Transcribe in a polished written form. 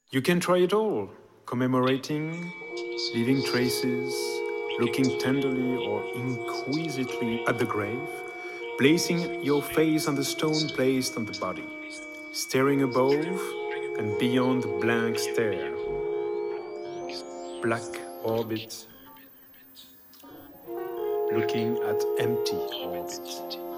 You can try it all, commemorating, leaving traces, looking tenderly or inquisitively at the grave, placing your face on the stone placed on the body, staring above and beyond the blank stare, black orbit, looking at empty orbit.